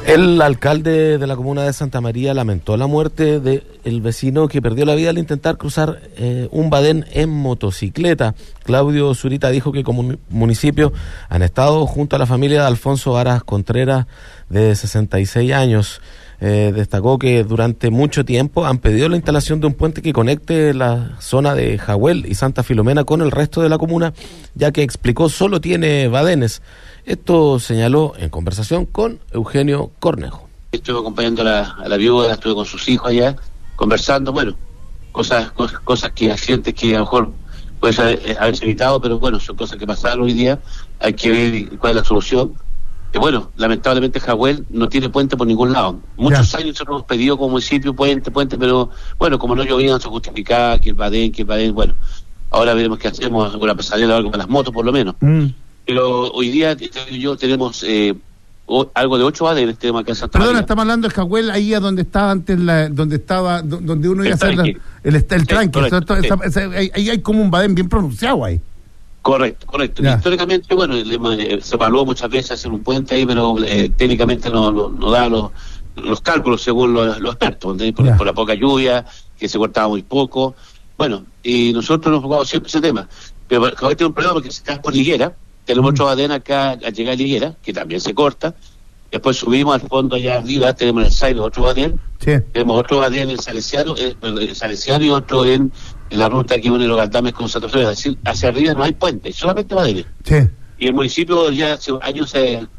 El alcalde de la comuna de Santa María lamentó la muerte del vecino que perdió la vida al intentar cruzar un badén en motocicleta. Claudio Zurita dijo que como municipio han estado junto a la familia de Alfonso Aras Contreras, de 66 años. Destacó que durante mucho tiempo han pedido la instalación de un puente que conecte la zona de Jahuel y Santa Filomena con el resto de la comuna, ya que explicó solo tiene badenes. Esto señaló en conversación con Eugenio Cornejo. Estuve acompañando a la viuda, estuve con sus hijos allá, conversando, bueno, cosas que accidentes que a lo mejor puede haberse evitado, pero bueno, son cosas que pasaron hoy día, hay que ver cuál es la solución. Bueno, lamentablemente Jahuel no tiene puente por ningún lado. Muchos años nosotros hemos pedido como municipio puente, pero bueno, como no llovían, se justificaba que el badén, bueno, ahora veremos qué hacemos con la pasarela o algo con las motos por lo menos. Pero hoy día tenemos algo de 8 badenes tenemos acá en Santa María. Perdona, estamos hablando de Jahuel, ahí a donde estaba antes, donde uno iba a hacer el tranque. Ahí hay como un badén bien pronunciado ahí. Correcto. Ya. Históricamente, bueno, se evaluó muchas veces hacer un puente ahí, pero técnicamente no da los cálculos según los expertos, por la poca lluvia, que se cortaba muy poco. Bueno, y nosotros nos jugamos siempre ese tema. Pero hoy tenemos un problema porque si estás por Liguera, tenemos otro badén acá al llegar a Liguera, que también se corta. Después subimos al fondo allá arriba, tenemos en el Sailo otro badén. Sí. Tenemos otro badén en el Salesiano y otro en la ruta que une los Galdames con Santa Fe. Es decir, hacia arriba no hay puente, solamente badenes. Sí. Y el municipio ya hace años,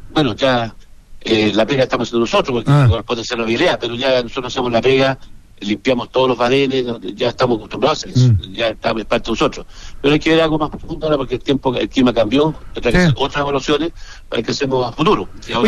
la pega estamos haciendo nosotros, porque corresponde hacer la vilea, pero ya nosotros hacemos la pega, limpiamos todos los badenes, ya estamos acostumbrados a eso, ya es parte de nosotros. Pero hay que ver algo más profundo ahora porque el clima cambió, hay que hacer otras evaluaciones para que hacemos a futuro. Y ahora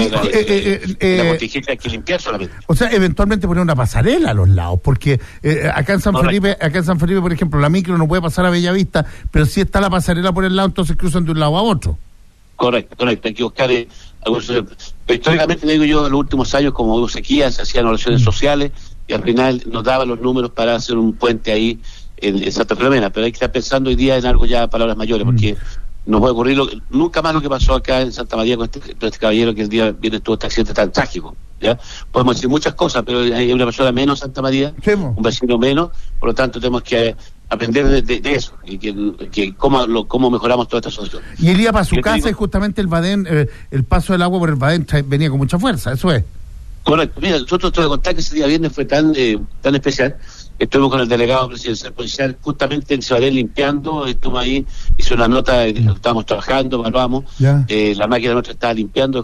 la contingencia hay que limpiar solamente. O sea, eventualmente poner una pasarela a los lados, porque acá en San Felipe, por ejemplo, la micro no puede pasar a Bellavista, pero si está la pasarela por el lado, entonces cruzan de un lado a otro. Correcto, hay que buscar algunos. Pero históricamente, digo yo, en los últimos años, como hubo sequía, se hacían oraciones sociales, y al final nos daban los números para hacer un puente ahí en Santa Filomena, pero hay que estar pensando hoy día en algo ya palabras mayores, porque no puede ocurrir nunca más lo que pasó acá en Santa María con este caballero que el día viene tuvo este accidente tan trágico. ¿Ya? Podemos decir muchas cosas, pero hay una persona menos en Santa María, un vecino menos, por lo tanto tenemos que aprender de eso, y que cómo mejoramos toda esta situación. Y él iba para su casa y justamente el badén, el paso del agua por el badén venía con mucha fuerza, eso es. Correcto, mira, nosotros te voy a contar que ese día viernes fue tan especial. Estuvimos con el delegado presidencial policial justamente en Ciudadén limpiando, estuvo ahí, hizo una nota, estábamos trabajando, evaluamos, la máquina nuestra estaba limpiando,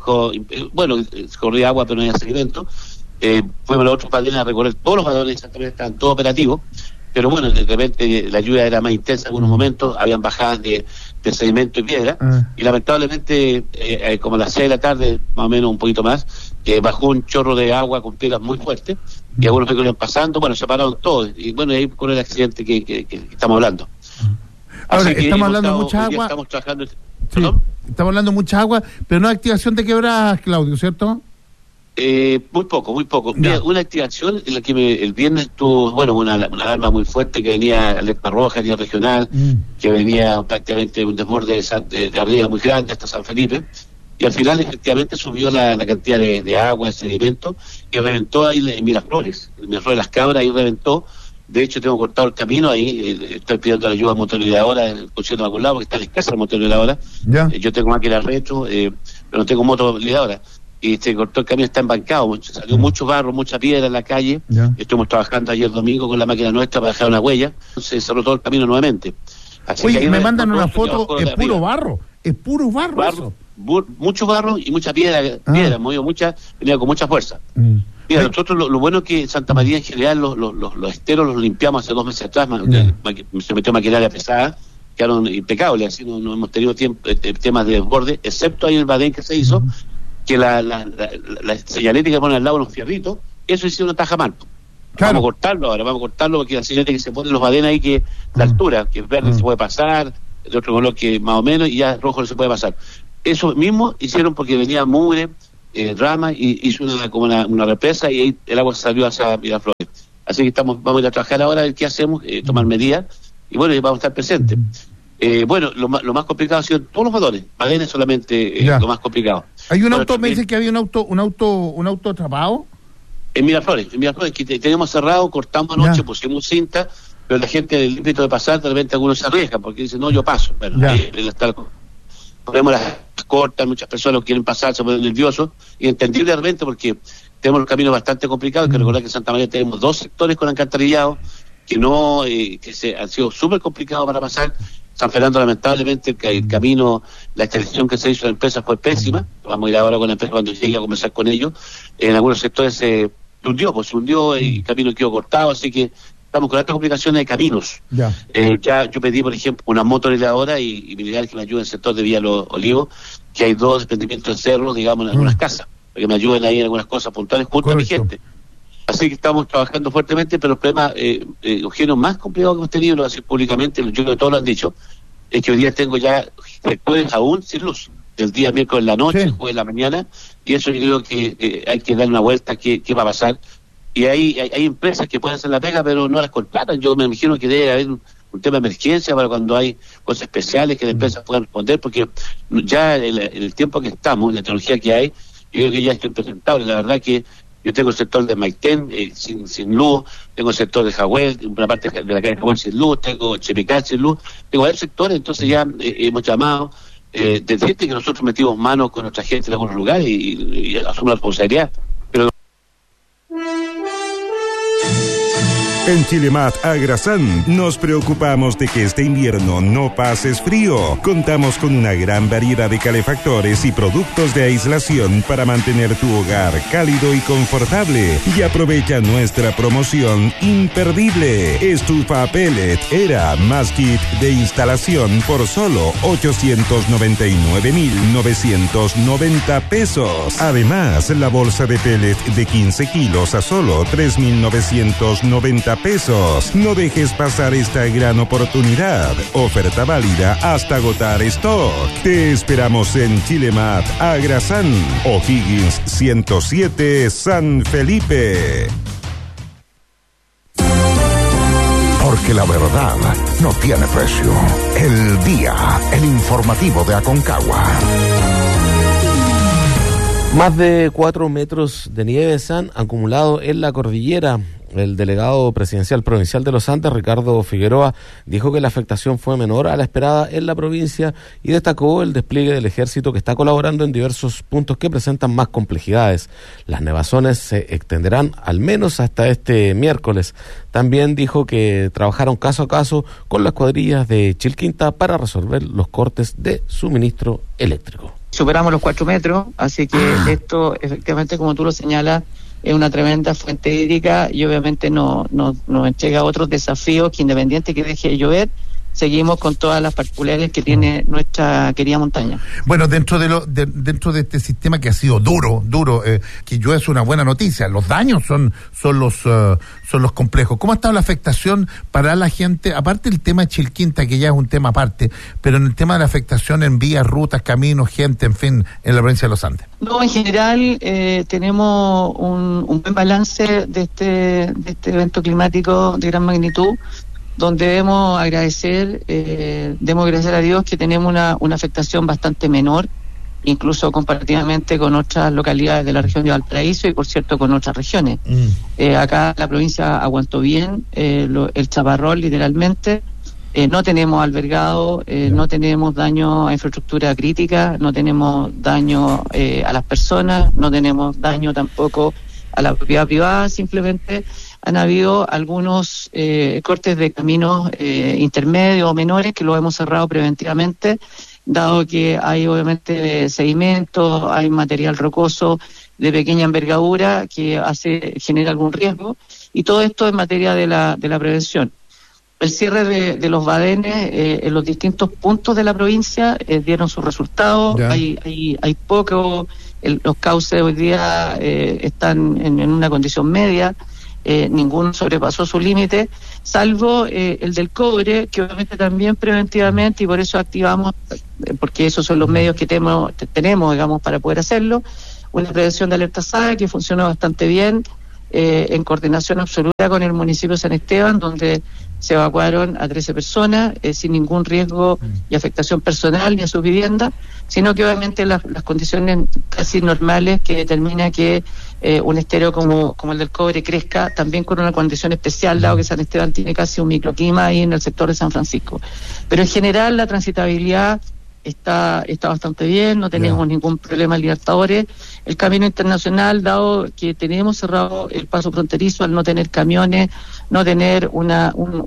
corría agua pero no había sedimento, fuimos los otros badenes a recorrer todos los badenes, exactamente estaban todos operativos, pero bueno, de repente la lluvia era más intensa en algunos momentos, habían bajadas de sedimento y piedra, y lamentablemente como a las 6 de la tarde, más o menos un poquito más, bajó un chorro de agua con piedras muy fuertes, y algunos vehículos iban pasando, se pararon todos, y bueno, ahí con el accidente que estamos hablando. Ahora, estamos hablando de mucha agua. Estamos trabajando. Estamos hablando de mucha agua, pero no activación de quebradas, Claudio, ¿cierto? Muy poco. Mira, una activación en la que el viernes tuvo, una alarma muy fuerte que venía alerta roja a nivel regional, que venía prácticamente un desborde de arriba muy grande hasta San Felipe, y al final efectivamente subió la cantidad de agua, de sedimento, y reventó ahí en Miraflores Las Cabras, ahí reventó. De hecho tengo cortado el camino ahí, estoy pidiendo la ayuda a motorizadora en el concierto de algún lado, porque está escasa la motorizadora. Yo tengo máquina retro, pero no tengo motorizadora. Y se cortó el camino, está embancado, salió mucho barro, mucha piedra en la calle. Estuvimos trabajando ayer domundo con la máquina nuestra para dejar una huella, se cerró todo el camino nuevamente. Así que me mandan una foto, es puro barro, eso. Mucho barro y mucha piedra, venía con mucha fuerza. Mira, nosotros lo bueno es que en Santa María en general los esteros los limpiamos hace 2 meses atrás, se metió maquinaria pesada, quedaron impecables, así no hemos tenido temas de desborde, excepto ahí en el badén que se hizo, que la señalética que pone al lado de los fierritos, eso hicieron una taja mal. Claro. Vamos a cortarlo porque la señalética que se pone en los badenes ahí, que la altura, que es verde se puede pasar, de otro color que más o menos, y ya rojo no se puede pasar. Eso mismo hicieron porque venía mugre, rama, y hizo una represa, y ahí el agua salió hacia Miraflores. Así que vamos a ir a trabajar ahora, a ver qué hacemos, tomar medidas, y bueno, vamos a estar presentes. Bueno, lo más complicado ha sido todos los badenes solamente lo más complicado. Hay un auto, me dicen que había un auto atrapado. En Miraflores, que tenemos cerrado, cortamos anoche, pusimos cinta, pero la gente del límite de pasar, de repente algunos se arriesgan, porque dicen, no, yo paso. Bueno, ahí ponemos las cortas, muchas personas no quieren pasar, se ponen nerviosos, y entendible de repente porque tenemos los caminos bastante complicados, que recordar que en Santa María tenemos 2 sectores con alcantarillado, que han sido súper complicados para pasar. San Fernando, lamentablemente, el camino, la extensión que se hizo de la empresa fue pésima. Vamos a ir ahora con la empresa cuando llegue a conversar con ellos. En algunos sectores se hundió y el camino quedó cortado, así que estamos con altas complicaciones de caminos. Ya yo pedí, por ejemplo, una motorizadora y militar que me ayude en el sector de Villa Los Olivos, que hay 2 desprendimientos de cerros, digamos, en algunas casas, para que me ayuden ahí en algunas cosas puntuales junto a mi gente. Así que estamos trabajando fuertemente, pero el problema, Eugenio, más complicado que hemos tenido, lo voy a decir públicamente, yo creo que todos lo han dicho, es que hoy día tengo ya sectores aún sin luz, del día miércoles en la noche, el jueves en la mañana, y eso yo creo que hay que dar una vuelta, qué va a pasar. Y hay empresas que pueden hacer la pega, pero no las contratan. Yo me imagino que debe haber un tema de emergencia para cuando hay cosas especiales que las empresas puedan responder, porque ya en el tiempo que estamos, en la tecnología que hay, yo creo que ya estoy impresentable. La verdad que yo tengo el sector de Maitén sin luz, tengo el sector de Jahuel, una parte de la calle Jahuel sin luz, tengo Chepicán sin luz, tengo varios sectores, entonces ya hemos llamado decirte que nosotros metimos manos con nuestra gente en algunos lugares y asumimos la responsabilidad. Pero En Chilemat Agrasan nos preocupamos de que este invierno no pases frío. Contamos con una gran variedad de calefactores y productos de aislación para mantener tu hogar cálido y confortable. Y aprovecha nuestra promoción imperdible. Estufa pellet Era más kit de instalación por solo 899.990 pesos. Además, la bolsa de pellet de 15 kilos a solo 3.990 pesos. No dejes pasar esta gran oportunidad. Oferta válida hasta agotar stock. Te esperamos en Chilemat Agrasan, O'Higgins 107, San Felipe. Porque la verdad no tiene precio. El día, el informativo de Aconcagua. Más de 4 metros de nieve se han acumulado en la cordillera. El delegado presidencial provincial de los Andes, Ricardo Figueroa, dijo que la afectación fue menor a la esperada en la provincia y destacó el despliegue del ejército que está colaborando en diversos puntos que presentan más complejidades. Las nevazones se extenderán al menos hasta este miércoles. También dijo que trabajaron caso a caso con las cuadrillas de Chilquinta para resolver los cortes de suministro eléctrico. Superamos los 4 metros, así que esto, efectivamente, como tú lo señalas, es una tremenda fuente hídrica y obviamente nos entrega otros desafíos que, independiente que deje de llover, seguimos con todas las particularidades que tiene nuestra querida montaña. Bueno, dentro de este sistema que ha sido duro, que yo es una buena noticia. Los daños son los complejos. ¿Cómo ha estado la afectación para la gente? Aparte del tema de Chilquinta, que ya es un tema aparte, pero en el tema de la afectación en vías, rutas, caminos, gente, en fin, en la provincia de los Andes. No, en general tenemos un buen balance de este evento climático de gran magnitud, donde debemos agradecer a Dios que tenemos una afectación bastante menor, incluso comparativamente con otras localidades de la región de Valparaíso y, por cierto, con otras regiones. Acá la provincia aguantó bien el chaparrón, literalmente. No tenemos albergado, no tenemos daño a infraestructura crítica, no tenemos daño a las personas, no tenemos daño tampoco a la propiedad privada. Simplemente han habido algunos cortes de caminos intermedios o menores que los hemos cerrado preventivamente, dado que hay obviamente sedimentos, hay material rocoso de pequeña envergadura que genera algún riesgo, y todo esto en materia de la prevención. El cierre de los badenes en los distintos puntos de la provincia dieron sus resultados. Hay poco, los cauces hoy día están en una condición media. Ninguno sobrepasó su límite, salvo el del cobre, que obviamente también preventivamente, y por eso activamos, porque esos son los medios que tenemos, digamos, para poder hacerlo, una prevención de alerta SAE que funcionó bastante bien. en coordinación absoluta con el municipio de San Esteban, donde se evacuaron a 13 personas sin ningún riesgo y afectación personal ni a sus viviendas, sino que obviamente las condiciones casi normales que determina que un estero como el del Cobre crezca, también con una condición especial, dado que San Esteban tiene casi un microclima ahí en el sector de San Francisco. Pero en general la transitabilidad está bastante bien, no tenemos ningún problema en Libertadores. El camino internacional, dado que tenemos cerrado el paso fronterizo al no tener camiones, no tener una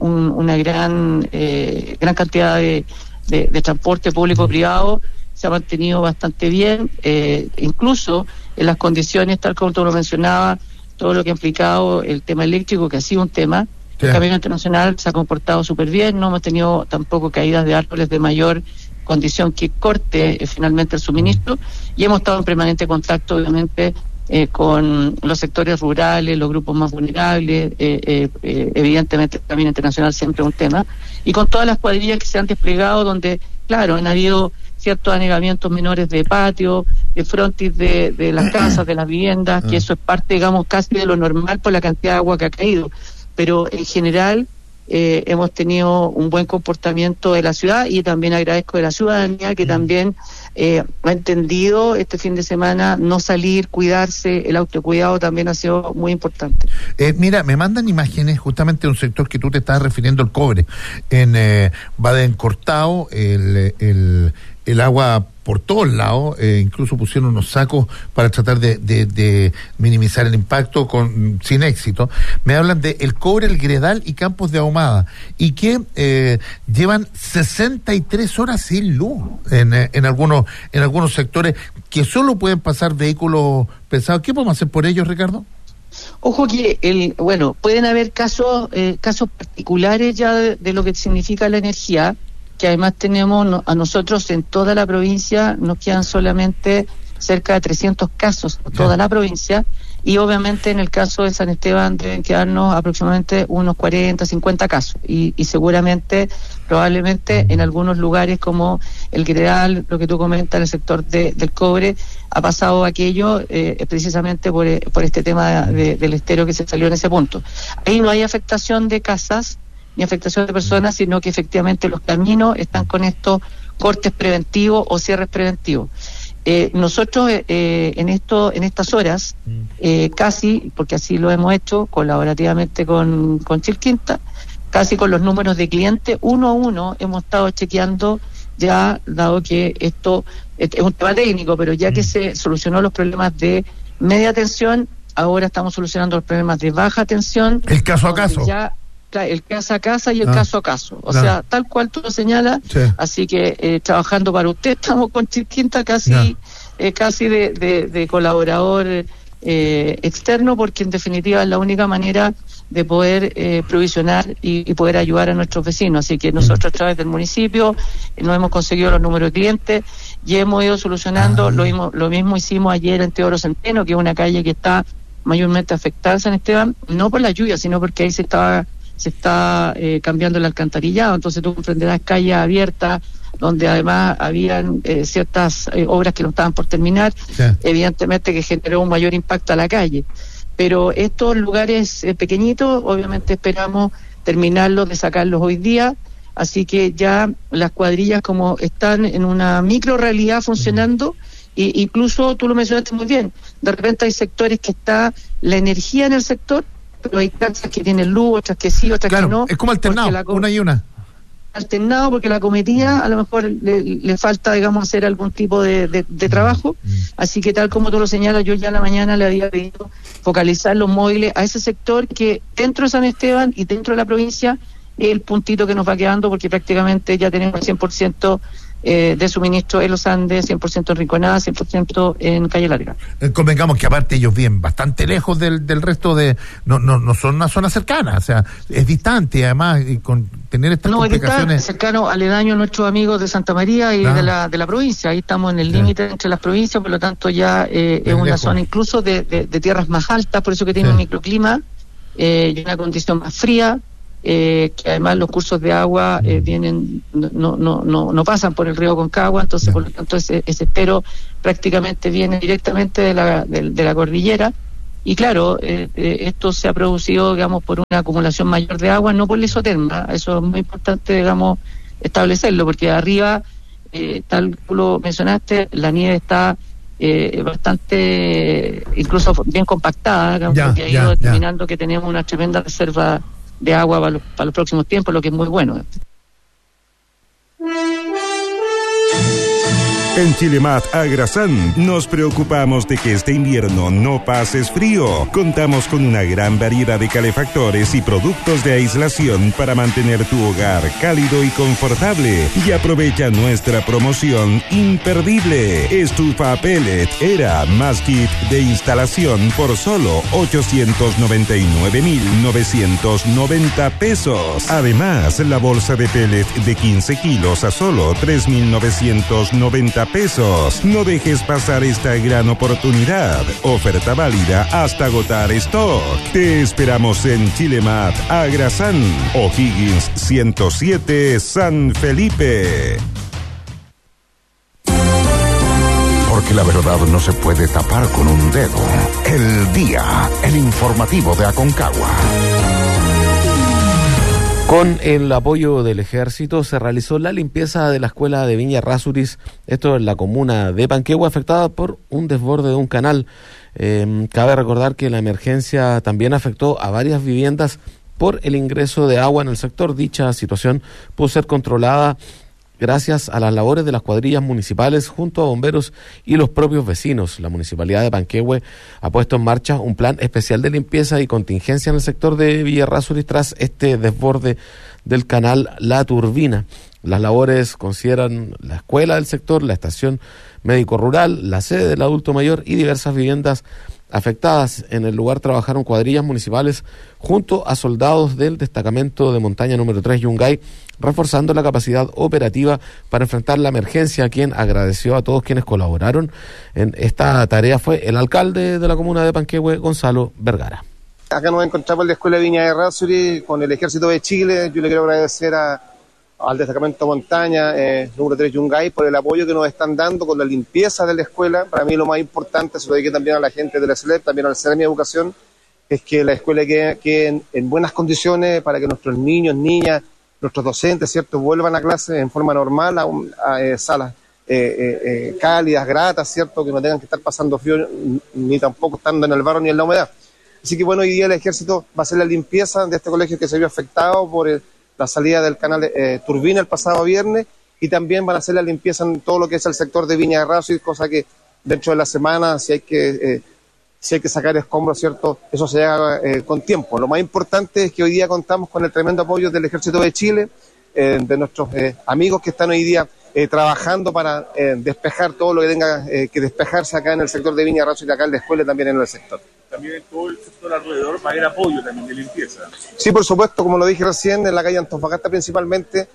gran cantidad de transporte público-privado, se ha mantenido bastante bien, incluso en las condiciones, tal como tú lo mencionabas, todo lo que ha implicado el tema eléctrico, que ha sido un tema. El camino internacional se ha comportado súper bien, no hemos tenido tampoco caídas de árboles de mayor condición que corte finalmente el suministro, y hemos estado en permanente contacto, obviamente, con los sectores rurales, los grupos más vulnerables, evidentemente el camino internacional siempre es un tema, y con todas las cuadrillas que se han desplegado, donde, claro, han habido ciertos anegamientos menores de patio, de frontis de las casas, de las viviendas, que eso es parte, digamos, casi de lo normal por la cantidad de agua que ha caído, pero en general hemos tenido un buen comportamiento de la ciudad, y también agradezco de la ciudadanía que también ha entendido este fin de semana no salir, cuidarse, el autocuidado también ha sido muy importante. Mira, me mandan imágenes justamente de un sector que tú te estás refiriendo, el Cobre, en Baden cortado, el agua por todos lados, incluso pusieron unos sacos para tratar de minimizar el impacto sin éxito. Me hablan de el Cobre, el Gredal y Campos de Ahumada, y que llevan 63 horas sin luz en algunos sectores, que solo pueden pasar vehículos pesados. ¿Qué podemos hacer por ellos, Ricardo? Ojo que pueden haber casos particulares ya de lo que significa la energía, que además tenemos a nosotros en toda la provincia, nos quedan solamente cerca de 300 casos en toda la provincia, y obviamente en el caso de San Esteban deben quedarnos aproximadamente unos 40, 50 casos, y seguramente, probablemente en algunos lugares como el Gredal, lo que tú comentas, en el sector del Cobre, ha pasado aquello precisamente por este tema del estero que se salió en ese punto. Ahí no hay afectación de casas ni afectación de personas, sino que efectivamente los caminos están con estos cortes preventivos o cierres preventivos. Nosotros en estas horas, casi, porque así lo hemos hecho colaborativamente con Chilquinta, casi con los números de clientes, uno a uno hemos estado chequeando ya, dado que esto es un tema técnico, pero ya que se solucionó los problemas de media tensión, ahora estamos solucionando los problemas de baja tensión. El caso a caso. El casa a casa y el caso a caso, o sea, tal cual tú lo señalas, así que trabajando para usted, estamos con Chilquinta casi de colaborador externo, porque en definitiva es la única manera de poder provisionar y poder ayudar a nuestros vecinos, así que nosotros a través del municipio no hemos conseguido los números de clientes y hemos ido solucionando. Lo mismo hicimos ayer en Teodoro Centeno, que es una calle que está mayormente afectada en San Esteban, no por la lluvia, sino porque ahí se está cambiando el alcantarillado, entonces tú comprenderás, calles abiertas donde además habían ciertas obras que no estaban por terminar, evidentemente que generó un mayor impacto a la calle, pero estos lugares pequeñitos obviamente esperamos terminarlos, de sacarlos hoy día, así que ya las cuadrillas como están en una micro realidad funcionando, e incluso tú lo mencionaste muy bien, de repente hay sectores que está la energía en el sector, pero hay casas que tienen luz, otras que sí, otras que no. Es como alternado, una y una. Alternado, porque la cometida a lo mejor le falta, digamos, hacer algún tipo de trabajo. Así que tal como tú lo señalas, yo ya en la mañana le había pedido focalizar los móviles a ese sector que dentro de San Esteban y dentro de la provincia es el puntito que nos va quedando, porque prácticamente ya tenemos el 100% de suministro en los Andes, 100% en Rinconada, 100% en Calle Larga. Convengamos que aparte ellos viven bastante lejos del resto de... No son una zona cercana, o sea, es distante, además, y con tener estas complicaciones... Está cercano, aledaño a nuestros amigos de Santa María y de la provincia, ahí estamos en el límite entre las provincias, por lo tanto ya es una lejos. Zona incluso de tierras más altas, por eso que tiene un microclima y una condición más fría, que además los cursos de agua vienen no pasan por el río Aconcagua, entonces por lo tanto ese estero prácticamente viene directamente de la cordillera, Y claro, esto se ha producido, digamos, por una acumulación mayor de agua, no por la isoterma. Eso es muy importante, digamos, establecerlo, porque arriba, tal como lo mencionaste, la nieve está bastante, incluso bien compactada, digamos, porque ha ido determinando que tenemos una tremenda reserva de agua para los próximos tiempos, lo que es muy bueno. En Chilemat Agrasan nos preocupamos de que este invierno no pases frío. Contamos con una gran variedad de calefactores y productos de aislación para mantener tu hogar cálido y confortable. Y aprovecha nuestra promoción imperdible. Estufa pellet Era más kit de instalación por solo 899.990 pesos. Además, la bolsa de pellet de 15 kilos a solo 3.990 pesos. No dejes pasar esta gran oportunidad. Oferta válida hasta agotar stock. Te esperamos en Chilemat Agrasan, O'Higgins 107, San Felipe. Porque la verdad no se puede tapar con un dedo. El Día, el informativo de Aconcagua. Con el apoyo del Ejército se realizó la limpieza de la escuela de Viña Errázuriz, esto en la comuna de Panquehue, afectada por un desborde de un canal. Cabe recordar que la emergencia también afectó a varias viviendas por el ingreso de agua en el sector. Dicha situación pudo ser controlada gracias a las labores de las cuadrillas municipales junto a bomberos y los propios vecinos. La Municipalidad de Panquehue ha puesto en marcha un plan especial de limpieza y contingencia en el sector de Villa Errázuriz tras este desborde del canal La Turbina. Las labores consideran la escuela del sector, la estación médico-rural, la sede del adulto mayor y diversas viviendas afectadas. En el lugar trabajaron cuadrillas municipales junto a soldados del destacamento de montaña número 3 Yungay, reforzando la capacidad operativa para enfrentar la emergencia. Quien agradeció a todos quienes colaboraron en esta tarea fue el alcalde de la comuna de Panquehue, Gonzalo Vergara. Acá nos encontramos en la escuela de Viña Errázuriz con el Ejército de Chile. Yo le quiero agradecer al destacamento montaña número 3 Yungay por el apoyo que nos están dando con la limpieza de la escuela. Para mí lo más importante, se lo dediqué también a la gente de la SLEP, también al CEREMI de Educación, es que la escuela quede en buenas condiciones para que nuestros niños, niñas, nuestros docentes, ¿cierto?, vuelvan a clase en forma normal a salas cálidas, gratas, ¿cierto?, que no tengan que estar pasando frío ni tampoco estando en el barro ni en la humedad. Así que bueno, hoy día el Ejército va a hacer la limpieza de este colegio que se vio afectado por la salida del canal Turbina el pasado viernes, y también van a hacer la limpieza en todo lo que es el sector de Viña Errázuriz, cosa que dentro de la semana, si hay que sacar escombros, ¿cierto?, eso se haga con tiempo. Lo más importante es que hoy día contamos con el tremendo apoyo del Ejército de Chile, de nuestros amigos que están hoy día trabajando para despejar todo lo que tenga que despejarse acá en el sector de Viña Errázuriz, acá en la escuela y también en el sector. También en todo el sector alrededor va a haber apoyo también de limpieza. Sí, por supuesto, como lo dije recién, en la calle Antofagasta principalmente,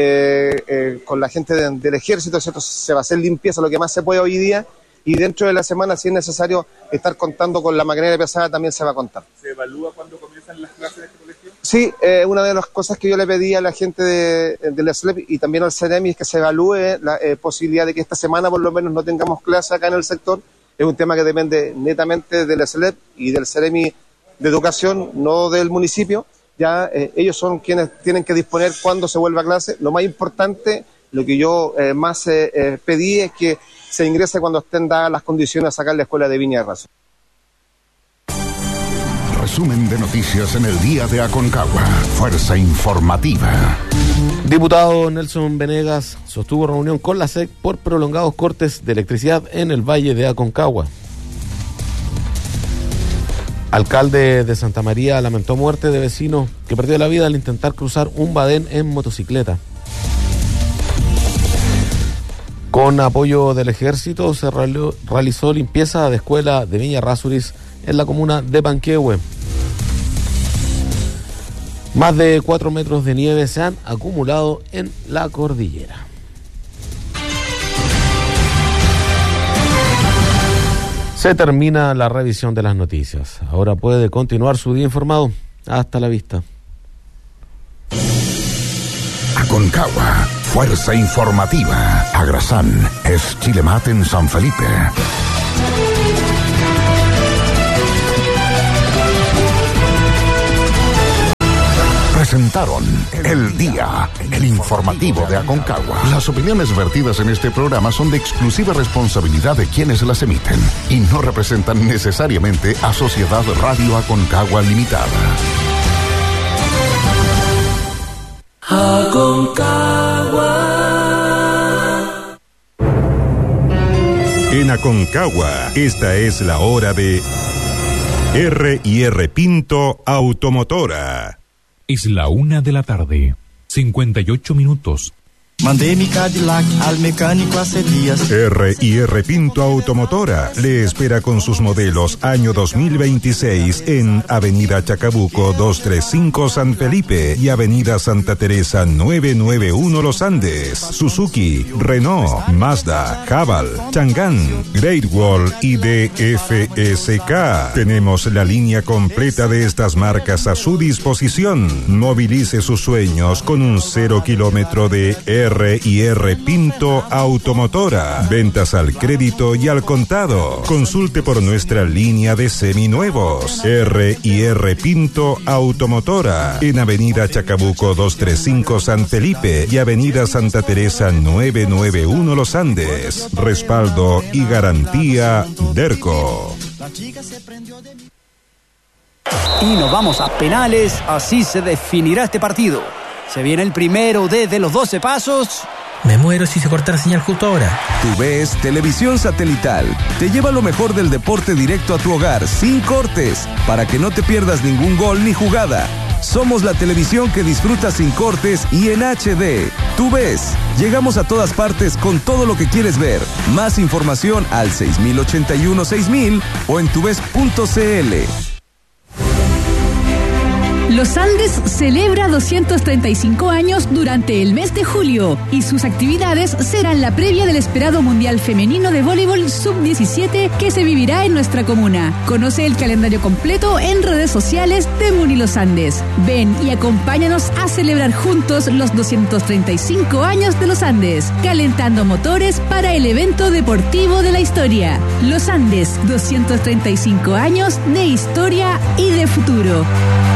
con la gente del Ejército, ¿cierto?, se va a hacer limpieza lo que más se puede hoy día, y dentro de la semana, si es necesario estar contando con la maquinaria pesada, también se va a contar. ¿Se evalúa cuándo comienzan las clases de este colegio? Sí, una de las cosas que yo le pedí a la gente de la SLEP y también al CEREMI es que se evalúe la posibilidad de que esta semana por lo menos no tengamos clases acá en el sector. Es un tema que depende netamente de la SLEP y del CEREMI de Educación, no del municipio. Ya ellos son quienes tienen que disponer cuándo se vuelva a clase. Lo más importante, lo que yo más pedí es que se ingrese cuando estén dadas las condiciones a sacar la escuela de Viña Errázuriz. Resumen de noticias en el Día de Aconcagua. Fuerza informativa. Diputado Nelson Venegas sostuvo reunión con la SEC por prolongados cortes de electricidad en el Valle de Aconcagua. Alcalde de Santa María lamentó muerte de vecino que perdió la vida al intentar cruzar un badén en motocicleta. Con apoyo del Ejército se realizó limpieza de escuela de Viña Errázuriz en la comuna de Panquehue. Más de 4 metros de nieve se han acumulado en la cordillera. Se termina la revisión de las noticias. Ahora puede continuar su día informado. Hasta la vista. Aconcagua, fuerza informativa. Agrasan es Chilemat en San Felipe. presentaron El Día, el informativo de Aconcagua. Las opiniones vertidas en este programa son de exclusiva responsabilidad de quienes las emiten y no representan necesariamente a Sociedad Radio Aconcagua Limitada. Aconcagua. En Aconcagua, esta es la hora de R&R Pinto Automotora. Es la 1:00 p.m, 58 minutos. Mandé mi Cadillac al mecánico hace días. R&R Pinto Automotora le espera con sus modelos año 2026 en Avenida Chacabuco 235 San Felipe y Avenida Santa Teresa 991 Los Andes. Suzuki, Renault, Mazda, Haval, Chang'an, Great Wall y DFSK. Tenemos la línea completa de estas marcas a su disposición. Movilice sus sueños con un 0 kilómetro de R&R Pinto Automotora. Ventas al crédito y al contado. Consulte por nuestra línea de seminuevos. R&R Pinto Automotora. En Avenida Chacabuco 235 San Felipe y Avenida Santa Teresa 991 Los Andes. Respaldo y garantía Derco. Y nos vamos a penales. Así se definirá este partido. Se viene el primero desde los 12 pasos. Me muero si se corta la señal justo ahora. TUVES Televisión Satelital te lleva lo mejor del deporte directo a tu hogar, sin cortes, para que no te pierdas ningún gol ni jugada. Somos la televisión que disfrutas sin cortes y en HD. TUVES. Llegamos a todas partes con todo lo que quieres ver. Más información al 6081-6000 o en tuves.cl. Los Andes celebra 235 años durante el mes de julio y sus actividades serán la previa del esperado Mundial Femenino de Voleibol Sub-17 que se vivirá en nuestra comuna. Conoce el calendario completo en redes sociales de Muni Los Andes. Ven y acompáñanos a celebrar juntos los 235 años de Los Andes, calentando motores para el evento deportivo de la historia. Los Andes, 235 años de historia y de futuro.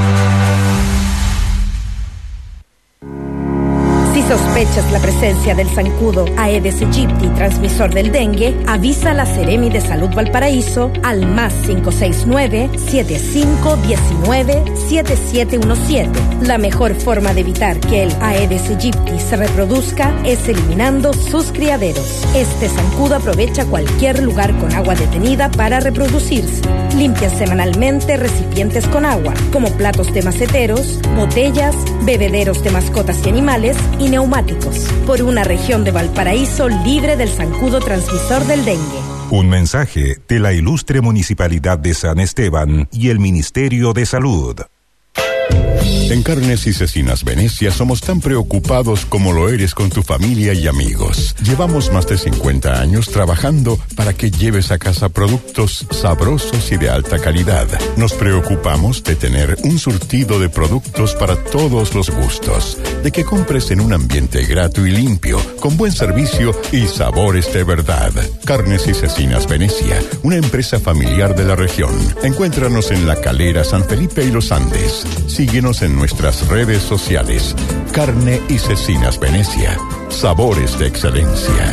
Si sospechas la presencia del zancudo Aedes aegypti, transmisor del dengue, avisa a la Seremi de Salud Valparaíso al +569 7519 7717. La mejor forma de evitar que el Aedes aegypti se reproduzca es eliminando sus criaderos. Este zancudo aprovecha cualquier lugar con agua detenida para reproducirse. Limpia semanalmente recipientes con agua, como platos de maceteros, botellas, bebederos de mascotas y animales y neumáticos, por una región de Valparaíso libre del zancudo transmisor del dengue. Un mensaje de la ilustre Municipalidad de San Esteban y el Ministerio de Salud. En Carnes y Cecinas Venecia somos tan preocupados como lo eres con tu familia y amigos. Llevamos más de 50 años trabajando para que lleves a casa productos sabrosos y de alta calidad. Nos preocupamos de tener un surtido de productos para todos los gustos, de que compres en un ambiente grato y limpio, con buen servicio y sabores de verdad. Carnes y Cecinas Venecia, una empresa familiar de la región. Encuéntranos en La Calera, San Felipe y Los Andes. Síguenos en nuestras redes sociales. Carne y Cecinas Venecia. Sabores de excelencia.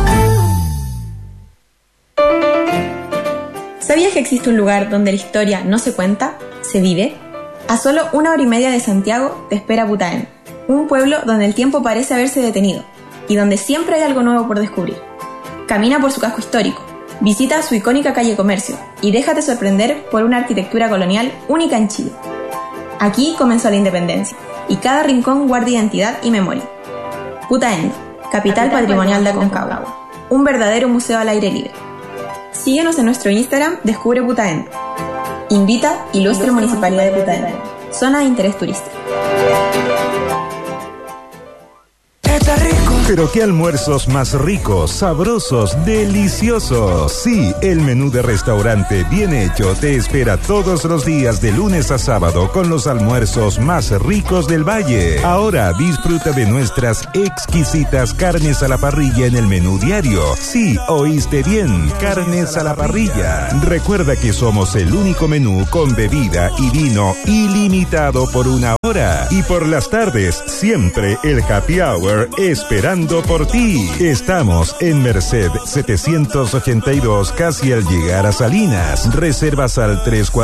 ¿Sabías que existe un lugar donde la historia no se cuenta, se vive? A solo 1 hora y media de Santiago te espera Putaén, un pueblo donde el tiempo parece haberse detenido y donde siempre hay algo nuevo por descubrir. Camina por su casco histórico, visita su icónica calle Comercio y déjate sorprender por una arquitectura colonial única en Chile. Aquí comenzó la independencia y cada rincón guarda identidad y memoria. Putaendo, capital patrimonial de Aconcagua, un verdadero museo al aire libre. Síguenos en nuestro Instagram, Descubre Putaendo. Invita Ilustre Municipalidad de Putaendo, zona de interés turístico. Pero qué almuerzos más ricos, sabrosos, deliciosos. Sí, el menú de restaurante bien hecho te espera todos los días de lunes a sábado con los almuerzos más ricos del valle. Ahora disfruta de nuestras exquisitas carnes a la parrilla en el menú diario. Sí, oíste bien, carnes a la parrilla. Recuerda que somos el único menú con bebida y vino ilimitado por 1 hora. hora. Y por las tardes, siempre el Happy Hour esperando por ti. Estamos en Merced 782, casi al llegar a Salinas. Reservas al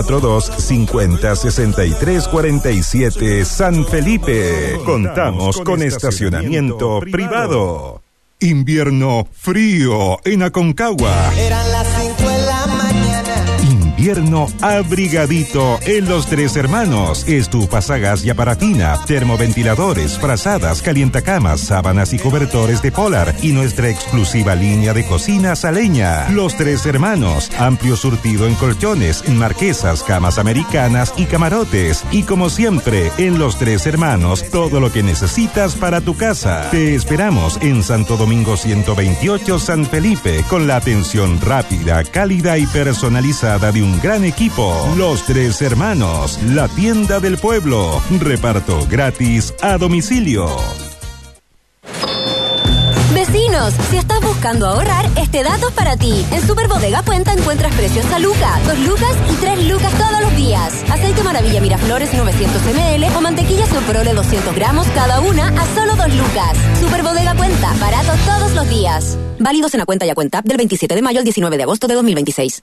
342-50-63-47 San Felipe. Contamos con estacionamiento privado. Invierno frío en Aconcagua. Eran las 5 de la mañana. Invierno abrigadito en Los Tres Hermanos. Estufas a gas y a parafina, termoventiladores, frazadas, calientacamas, sábanas y cobertores de Polar y nuestra exclusiva línea de cocinas a leña. Los Tres Hermanos, amplio surtido en colchones, marquesas, camas americanas y camarotes. Y como siempre, en Los Tres Hermanos, todo lo que necesitas para tu casa. Te esperamos en Santo Domingo 128 San Felipe, con la atención rápida, cálida y personalizada de un gran equipo. Los Tres Hermanos, la tienda del pueblo. Reparto gratis a domicilio. Vecinos, si estás buscando ahorrar, este dato es para ti. En Super Bodega Puenta encuentras precios a Luca, 2 lucas y 3 lucas todos los días. Aceite Maravilla Miraflores 900 ml o mantequilla Soprole 200 gramos cada una a solo 2 lucas. Super Bodega Puenta, barato todos los días. Válidos en la cuenta y a cuenta del 27 de mayo al 19 de agosto de 2026.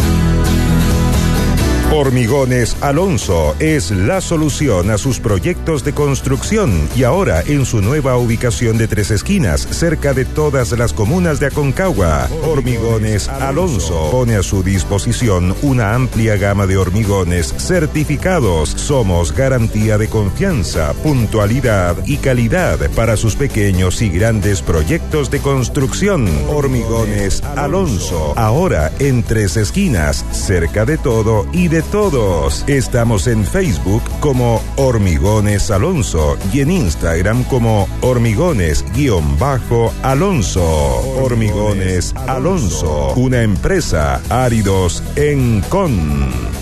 Hormigones Alonso es la solución a sus proyectos de construcción y ahora en su nueva ubicación de Tres Esquinas, cerca de todas las comunas de Aconcagua. Hormigones Alonso pone a su disposición una amplia gama de hormigones certificados. Somos garantía de confianza, puntualidad y calidad para sus pequeños y grandes proyectos de construcción. Hormigones Alonso, ahora en Tres Esquinas, cerca de todo y de todos. Estamos en Facebook como Hormigones Alonso y en Instagram como Hormigones_Alonso. Hormigones Alonso, una empresa Áridos en Con.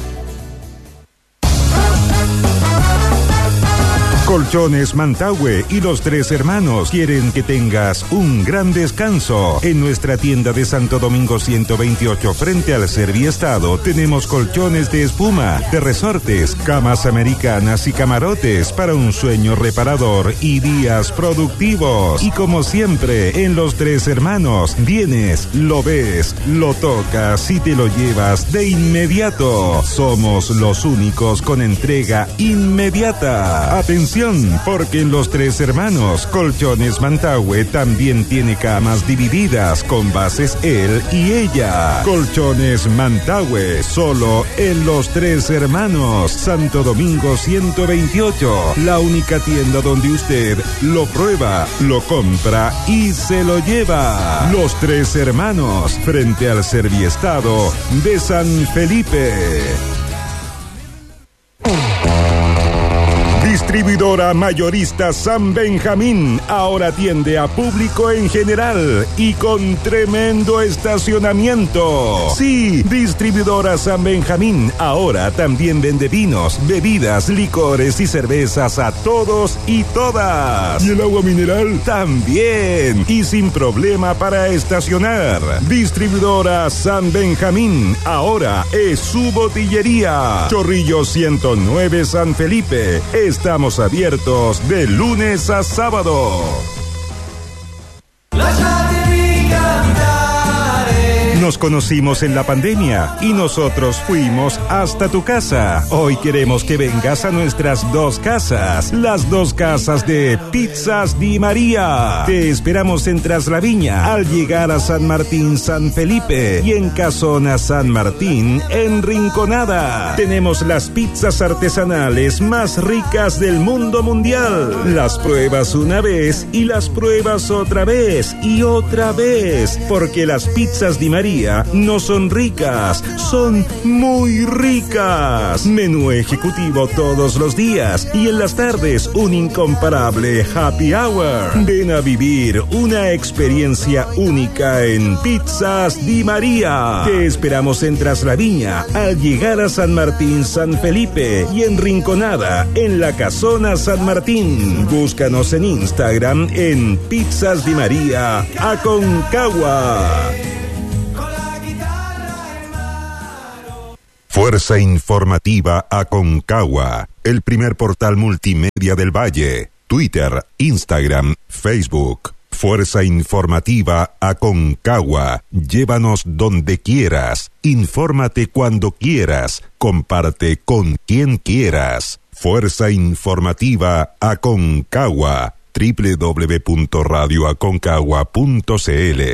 Colchones Mantagüe y Los Tres Hermanos quieren que tengas un gran descanso. En nuestra tienda de Santo Domingo 128 frente al Serviestado tenemos colchones de espuma, de resortes, camas americanas y camarotes para un sueño reparador y días productivos. Y como siempre, en Los Tres Hermanos vienes, lo ves, lo tocas y te lo llevas de inmediato. Somos los únicos con entrega inmediata. Atención, porque en Los Tres Hermanos, Colchones Mantagüe también tiene camas divididas con bases él y ella. Colchones Mantagüe, solo en Los Tres Hermanos, Santo Domingo 128, la única tienda donde usted lo prueba, lo compra y se lo lleva. Los Tres Hermanos, frente al Serviestado de San Felipe. Distribuidora mayorista San Benjamín ahora atiende a público en general y con tremendo estacionamiento. Sí, Distribuidora San Benjamín ahora también vende vinos, bebidas, licores y cervezas a todos y todas. ¿Y el agua mineral? También. Y sin problema para estacionar. Distribuidora San Benjamín ahora es su botillería. Chorrillo 109 San Felipe. Estamos abiertos de lunes a sábado. Nos conocimos en la pandemia y nosotros fuimos hasta tu casa. Hoy queremos que vengas a nuestras 2 casas, las 2 casas de Pizzas Di María. Te esperamos en Traslaviña al llegar a San Martín San Felipe y en Casona San Martín en Rinconada. Tenemos las pizzas artesanales más ricas del mundo mundial. Las pruebas una vez y las pruebas otra vez y otra vez, porque las pizzas Di María no son ricas, son muy ricas. Menú ejecutivo todos los días y en las tardes un incomparable happy hour. Ven a vivir una experiencia única en Pizzas Di María. Te esperamos en Traslaviña al llegar a San Martín San Felipe y en Rinconada en la Casona San Martín. Búscanos en Instagram en Pizzas Di María Aconcagua. Fuerza Informativa Aconcagua, el primer portal multimedia del Valle. Twitter, Instagram, Facebook. Fuerza Informativa Aconcagua. Llévanos donde quieras. Infórmate cuando quieras. Comparte con quien quieras. Fuerza Informativa Aconcagua. www.radioaconcagua.cl.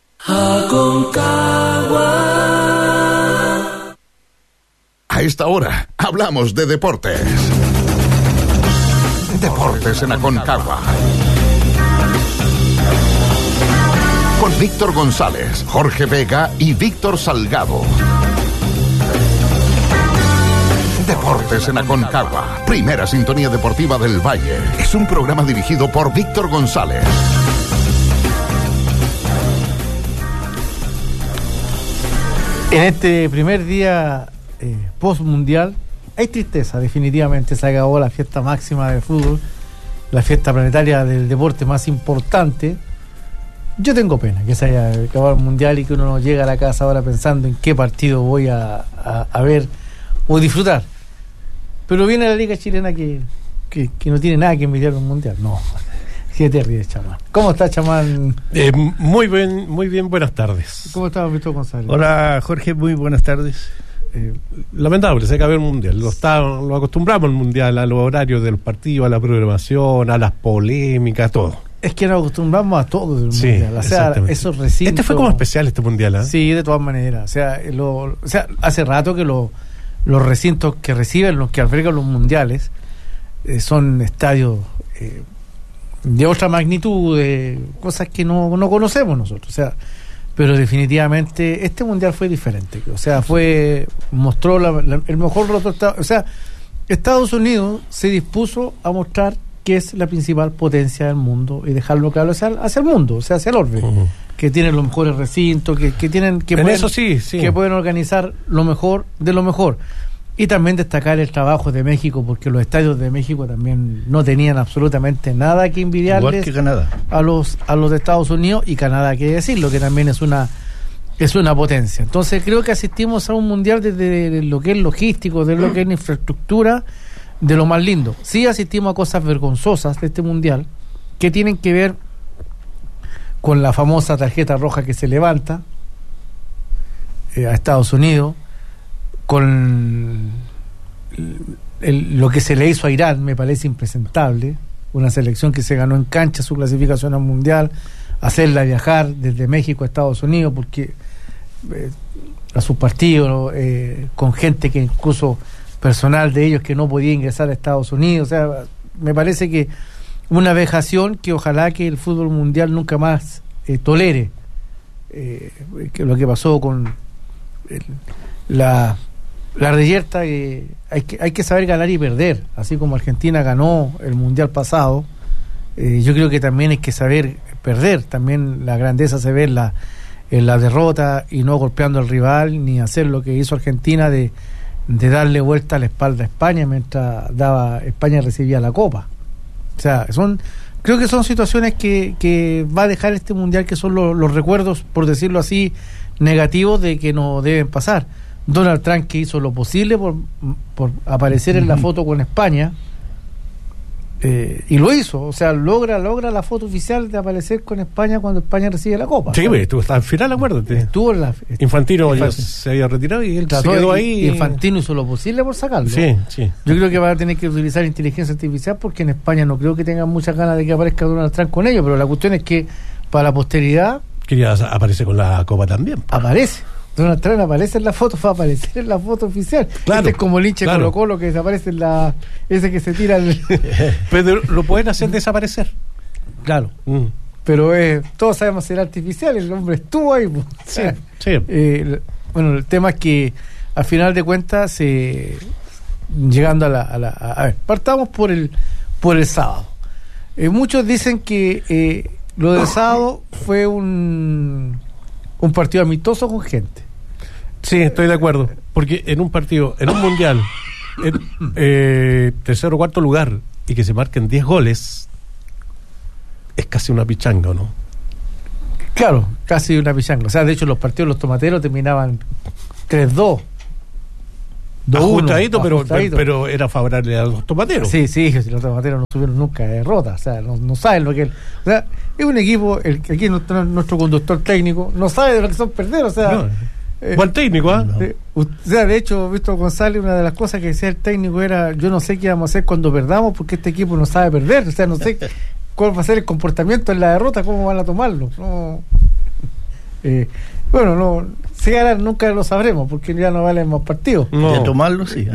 Aconcagua. A esta hora hablamos de deportes. Deportes en Aconcagua. Con Víctor González, Jorge Vega y Víctor Salgado. Deportes en Aconcagua, primera sintonía deportiva del Valle. Es un programa dirigido por Víctor González. En este primer día post-mundial hay tristeza, definitivamente. Se acabó la fiesta máxima del fútbol, la fiesta planetaria del deporte más importante. Yo tengo pena que se haya acabado el mundial y que uno no llega a la casa ahora pensando en qué partido voy a ver o disfrutar. Pero viene la liga chilena que no tiene nada que envidiar un mundial. No, ¿qué te ríes, chamán? ¿Cómo estás, chamán? Muy bien, buenas tardes. ¿Cómo estás, Víctor González? Hola, Jorge, muy buenas tardes. Lamentable, se acabó el mundial. Lo acostumbramos al mundial, a los horarios del partido, a la programación, a las polémicas, todo. Es que nos acostumbramos a todo del mundial. O sea, esos recintos. Este fue como especial, este mundial, ¿eh? Sí, de todas maneras. O sea, hace rato que los recintos que reciben, los que albergan los mundiales, son estadios de otra magnitud, de cosas que no conocemos nosotros. O sea, pero definitivamente este mundial fue diferente. O sea, mostró el mejor resultado. O sea, Estados Unidos se dispuso a mostrar que es la principal potencia del mundo y dejarlo claro hacia el mundo, o sea, hacia el orbe, que tienen los mejores recintos, que pueden organizar lo mejor de lo mejor. Y también destacar el trabajo de México, porque los estadios de México también no tenían absolutamente nada que envidiarles. Igual que Canadá. A los de Estados Unidos, y Canadá, hay que decirlo, que también es una potencia. Entonces creo que asistimos a un mundial desde lo que es logístico, de lo que es infraestructura, de lo más lindo. Sí asistimos a cosas vergonzosas de este mundial, que tienen que ver con la famosa tarjeta roja que se levanta a Estados Unidos, con lo que se le hizo a Irán. Me parece impresentable, una selección que se ganó en cancha su clasificación al mundial, hacerla viajar desde México a Estados Unidos, porque a sus partidos con gente que incluso personal de ellos que no podía ingresar a Estados Unidos. O sea, me parece que una vejación que ojalá que el fútbol mundial nunca más tolere, que lo que pasó con la reyerta. Hay que saber ganar y perder, así como Argentina ganó el mundial pasado. Yo creo que también hay que saber perder. También la grandeza se ve en la derrota, y no golpeando al rival, ni hacer lo que hizo Argentina de darle vuelta a la espalda a España mientras España recibía la Copa. O sea, creo que son situaciones que va a dejar este mundial, que son los recuerdos, por decirlo así, negativos de que no deben pasar. Donald Trump, que hizo lo posible por aparecer en la foto con España, y lo hizo. O sea, logra la foto oficial de aparecer con España cuando España recibe la Copa. Sí, estuvo hasta el final, acuérdate. Estuvo en Infantino se había retirado y él se quedó ahí. Infantino hizo lo posible por sacarlo. Sí. Yo creo que va a tener que utilizar inteligencia artificial, porque en España no creo que tengan muchas ganas de que aparezca Donald Trump con ellos, pero la cuestión es que para la posteridad... Quería aparecer con la Copa también. Aparece. Donald Trump aparece en la foto, va a aparecer en la foto oficial. Claro, este es como el hincha de Colo-Colo, que desaparece ese que se tira pero lo pueden hacer desaparecer. Claro. Pero todos sabemos ser artificial, el hombre estuvo ahí. Sí. Bueno, el tema es que al final de cuentas, llegando a ver, partamos por el sábado. Muchos dicen que lo del sábado fue un partido amistoso con gente. Sí, estoy de acuerdo, porque en un partido, en un mundial, tercero o cuarto lugar, y que se marquen 10 goles, es casi una pichanga, ¿o no? Claro, casi una pichanga. O sea, de hecho, los partidos de los tomateros terminaban 3-2. ajustadito, pero era favorable a los tomateros. Sí, los tomateros no tuvieron nunca derrota, o sea, no saben lo que es. O sea, es un equipo, aquí nuestro conductor técnico no sabe de lo que son perder, o sea. Buen técnico, ¿ah? O sea, de hecho, Víctor González, una de las cosas que decía el técnico era: yo no sé qué vamos a hacer cuando perdamos, porque este equipo no sabe perder, o sea, no sé cuál va a ser el comportamiento en la derrota, cómo van a tomarlo. No. Bueno, no, si ganan nunca lo sabremos, porque ya no valen más partidos. No. De tomarlo, sí.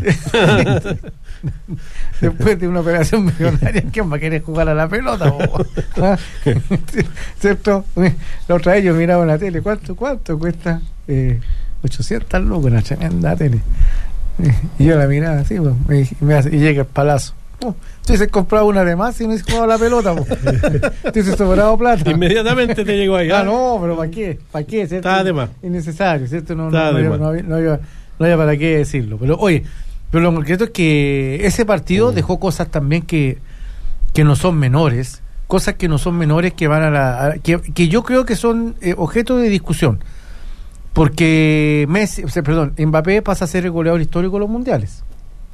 Después de una operación millonaria, ¿quién va a querer jugar a la pelota? ¿Ah? ¿Cierto? La otra vez yo miraba en la tele, ¿cuánto cuesta? 800 lucas, una tremenda tele. Y yo la miraba así, y llega el palazo. Tú se comprado una de más y no se jugado la pelota. Tú se sobrado plata. Inmediatamente te llegó ahí. No, pero ¿para qué? ¿Cierto? Estaba de más. Innecesario, ¿cierto? No había para qué decirlo. Pero oye, pero lo concreto es que ese partido dejó cosas también que no son menores, que van a que yo creo que son objeto de discusión. Porque Mbappé pasa a ser el goleador histórico de los mundiales.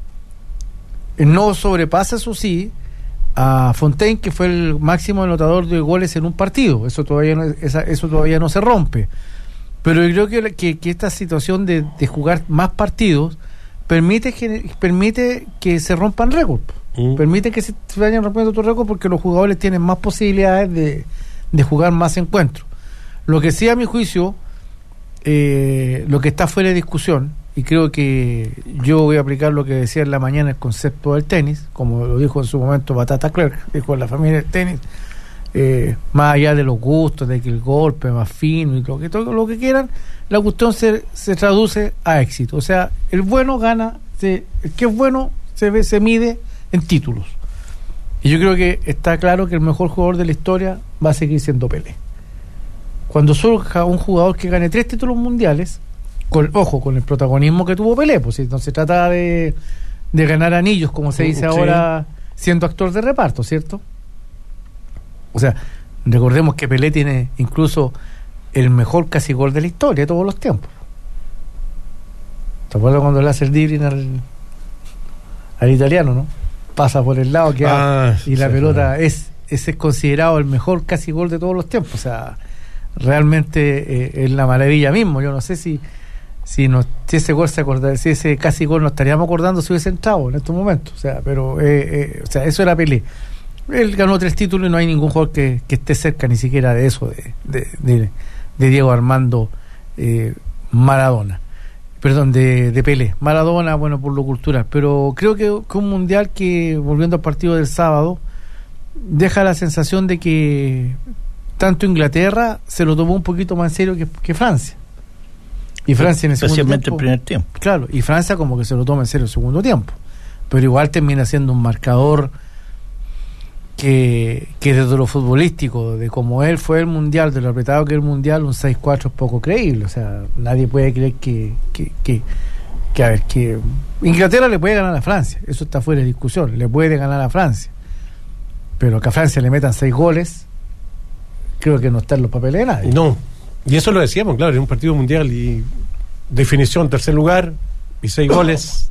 No sobrepasa, eso sí, a Fontaine, que fue el máximo anotador de goles en un partido. Eso todavía no se rompe. Pero yo creo que esta situación de jugar más partidos permite que se rompan récords. Permite que se vayan rompiendo otros récords, porque los jugadores tienen más posibilidades de jugar más encuentros. Lo que sí, a mi juicio, lo que está fuera de discusión, y creo que yo voy a aplicar lo que decía en la mañana, el concepto del tenis, como lo dijo en su momento Batata Clark, dijo en la familia del tenis, más allá de los gustos, de que el golpe más fino y todo lo que quieran, la cuestión se traduce a éxito. O sea, el bueno gana, el que es bueno se mide en títulos. Y yo creo que está claro que el mejor jugador de la historia va a seguir siendo Pelé. Cuando surja un jugador que gane 3 títulos mundiales, con el protagonismo que tuvo Pelé, pues no se trata de ganar anillos, como se dice ahora, siendo actor de reparto, ¿cierto? O sea, recordemos que Pelé tiene incluso el mejor casi gol de la historia de todos los tiempos. ¿Te acuerdas cuando le hace el dribbling al italiano, no? Pasa por el lado y la pelota es considerado el mejor casi gol de todos los tiempos. O sea, realmente es la maravilla mismo. Yo no sé si ese gol si ese casi gol nos estaríamos acordando si hubiese entrado en estos momentos. O sea, pero eso era Pelé. Él ganó 3 títulos y no hay ningún jugador que esté cerca ni siquiera de eso, de Diego Armando Maradona. Perdón, de Pelé. Maradona, bueno, por lo cultural. Pero creo que un mundial que, volviendo al partido del sábado, deja la sensación de que tanto Inglaterra se lo tomó un poquito más en serio que Francia. Y Francia en el segundo tiempo, el primer tiempo. Claro, y Francia como que se lo toma en serio el segundo tiempo. Pero igual termina siendo un marcador que desde lo futbolístico, de como él fue el mundial, de lo apretado que es el mundial, un 6-4 es poco creíble. O sea, nadie puede creer que Inglaterra le puede ganar a Francia, eso está fuera de discusión, le puede ganar a Francia, pero que a Francia le metan 6 goles, creo que no está en los papeles de nadie. No, y eso lo decíamos, claro, en un partido mundial y definición, tercer lugar y 6 goles.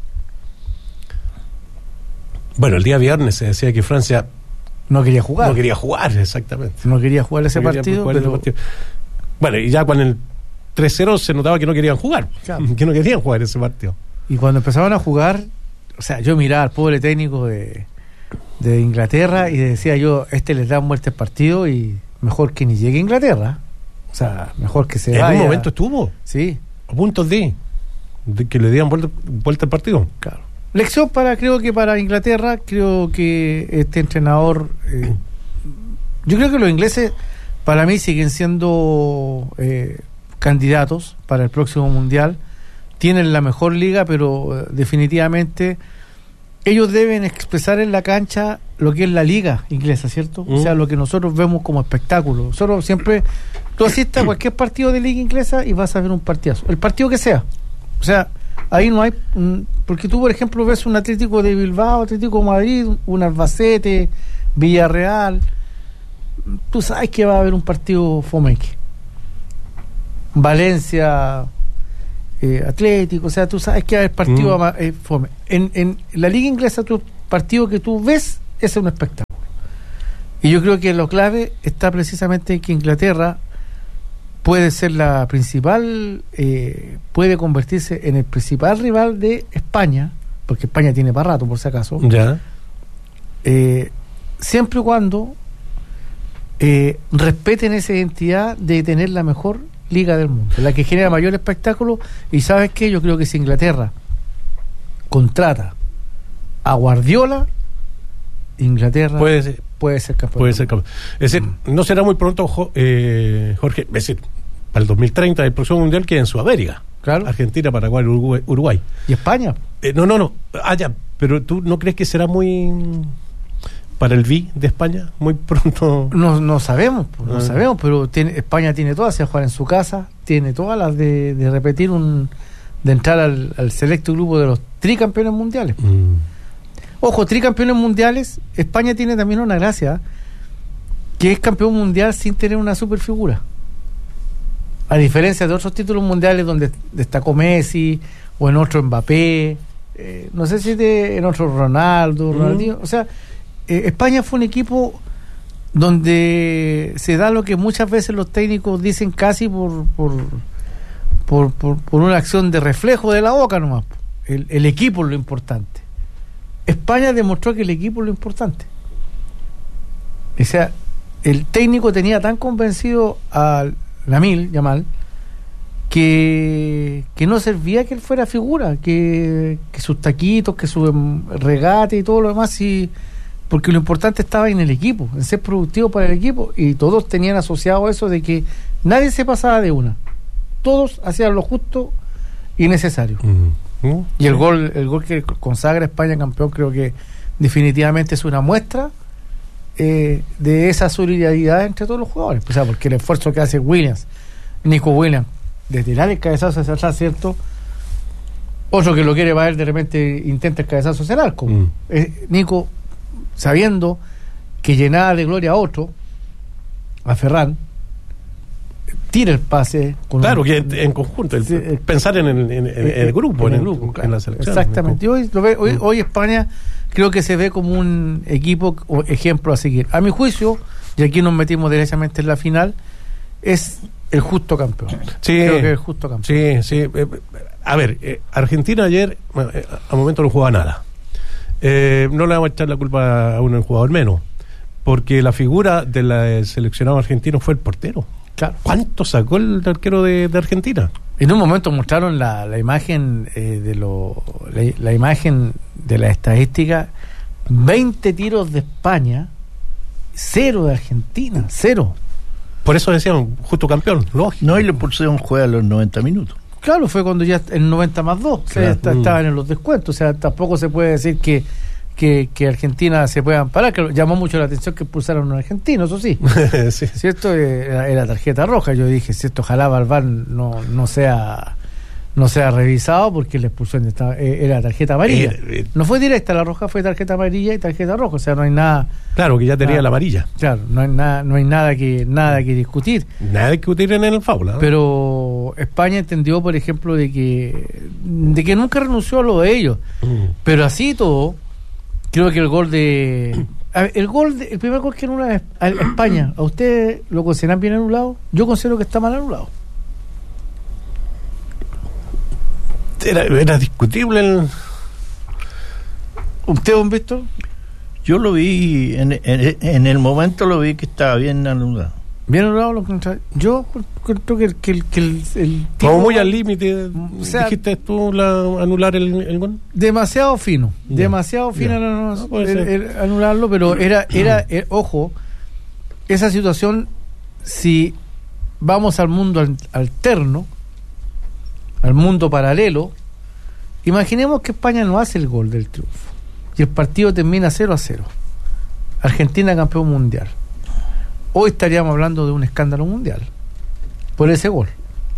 Bueno, el día viernes se decía que Francia no quería jugar, exactamente. No quería jugar ese partido. Bueno, y ya con el 3-0 se notaba que no querían jugar, claro. Que no querían jugar ese partido. Y cuando empezaban a jugar, o sea, yo miraba al pobre técnico de Inglaterra y decía yo, les da muerte el partido y mejor que ni llegue a Inglaterra. O sea, mejor que se vaya. En un momento estuvo, sí, a puntos de que le dieran vuelta al partido. Claro. Lección creo que para Inglaterra, creo que este entrenador, yo creo que los ingleses para mí siguen siendo candidatos para el próximo mundial, tienen la mejor liga, pero definitivamente ellos deben expresar en la cancha lo que es la liga inglesa, ¿cierto? O sea, lo que nosotros vemos como espectáculo. Nosotros siempre, tú asistes a cualquier partido de liga inglesa y vas a ver un partidazo, el partido que sea. O sea, ahí no hay, porque tú por ejemplo ves un Atlético de Bilbao, Atlético de Madrid, un Albacete, Villarreal, tú sabes que va a haber un partido fomeque. Valencia, Atlético, o sea, tú sabes que hay partido fome. En la liga inglesa, tu partido que tú ves es un espectáculo. Y yo creo que lo clave está precisamente en que Inglaterra puede ser la principal, puede convertirse en el principal rival de España, porque España tiene para rato, por si acaso. Ya. Siempre y cuando respeten esa identidad de tener la mejor liga del mundo, la que genera mayor espectáculo. Y ¿sabes qué? Yo creo que si Inglaterra contrata a Guardiola, Inglaterra puede ser campeón. Es decir, no será muy pronto, Jorge, es decir, para el 2030 el próximo mundial queda en Sudamérica. Claro. Argentina, Paraguay, Uruguay. ¿Y España? No. Ya, pero ¿tú no crees que será muy para el B de España muy pronto? No sabemos, pero España tiene todas, se va a jugar en su casa, tiene todas las de repetir de entrar al selecto grupo de los tricampeones mundiales. Ojo, tricampeones mundiales. España tiene también una gracia, que es campeón mundial sin tener una superfigura, a diferencia de otros títulos mundiales donde destacó Messi, o en otro Mbappé, no sé si en otro Ronaldinho. O sea, España fue un equipo donde se da lo que muchas veces los técnicos dicen casi por una acción de reflejo de la boca nomás. El equipo es lo importante. España demostró que el equipo es lo importante. O sea, el técnico tenía tan convencido a Yamal que no servía que él fuera figura, que sus taquitos, que su regate y todo lo demás, porque lo importante estaba en el equipo, en ser productivo para el equipo, y todos tenían asociado eso de que nadie se pasaba de una, todos hacían lo justo y necesario. Y el gol que consagra a España campeón, creo que definitivamente es una muestra de esa solidaridad entre todos los jugadores. O sea, porque el esfuerzo que hace Nico Williams, de tirar el cabezazo hacia atrás, ¿cierto? Otro que lo quiere va a ver, de repente intenta el cabezazo hacia el arco. Nico, sabiendo que llenaba de gloria a otro, a Ferran, tira el pase claro, que en conjunto, pensar en el grupo, claro, en la selección. Exactamente. Hoy España creo que se ve como un equipo o ejemplo a seguir. A mi juicio, y aquí nos metimos derechamente en la final, es el justo campeón. Sí, creo que es el justo campeón. Sí. A ver, Argentina ayer, al momento no jugaba nada. No le vamos a echar la culpa a un jugador menos, porque la figura del seleccionado argentino fue el portero. Claro. ¿Cuánto sacó el arquero de Argentina? En un momento mostraron la imagen la imagen de la estadística: 20 tiros de España, 0 de Argentina, 0. Por eso decían justo campeón, lógico. No, y le pusieron juego a los 90 minutos. Claro, fue cuando ya el 90 más 2, claro. Estaban en los descuentos. O sea, tampoco se puede decir que Argentina se pueda amparar, que llamó mucho la atención que expulsaron a un argentino, eso sí. Sí. ¿Cierto? Era tarjeta roja. Yo dije, cierto, ojalá Balbán no sea revisado, porque la expulsión era tarjeta amarilla. No fue directa la roja, fue tarjeta amarilla y tarjeta roja. O sea, no hay nada. Claro, que ya tenía la amarilla. Claro, no hay nada que discutir. Nada que discutir en el foul, ¿no? Pero España entendió, por ejemplo, de que nunca renunció a lo de ellos. Pero así todo, creo que el primer gol que anula a España, ¿a ustedes lo consideran bien anulado? Yo considero que está mal anulado. Era discutible ¿Usted, don Víctor? Yo lo vi, en el momento lo vi que estaba bien anulado. Bien anulado lo contrario. Yo creo que el tipo, como muy al límite, o sea, dijiste tú anular el gol. Demasiado fino. Anularlo, pero era ojo, esa situación, si vamos al mundo alterno, al mundo paralelo, imaginemos que España no hace el gol del triunfo y el partido termina 0-0, Argentina campeón mundial. Hoy estaríamos hablando de un escándalo mundial por ese gol.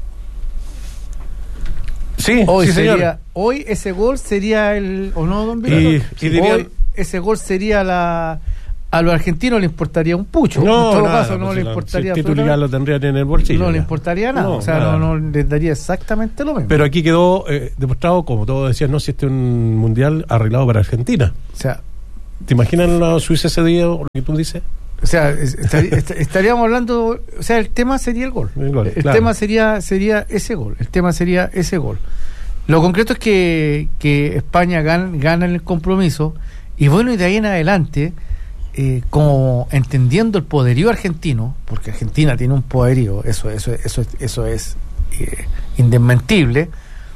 Sí, señor. Hoy ese gol sería ¿o no, don Víctor? Hoy ese gol sería A los argentinos les importaría un pucho. No, en todo nada, caso, no pues les si importaría. el título ya lo tendrían en el bolsillo. No ya. les importaría nada. No, o sea, nada. no les daría exactamente lo mismo. Pero aquí quedó demostrado, como todos decían, no, si este es un mundial arreglado para Argentina. O sea, ¿te imaginas la Suiza ese día, lo que tú dices? O sea, estaríamos hablando, o sea, el tema sería el gol. El claro. tema sería ese gol. El tema sería ese gol. Lo concreto es que España gana en el compromiso y bueno, y de ahí en adelante, como entendiendo el poderío argentino, porque Argentina tiene un poderío, eso es indesmentible.